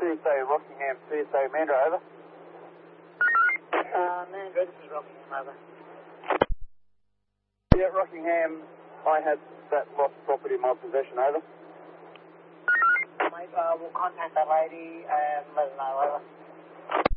CSA Rockingham, CSA Mandra, over. Mandra, this is Rockingham, over. Yeah, Rockingham, I had that lost property in my possession, over. Mate, we'll contact that lady and let her know, over.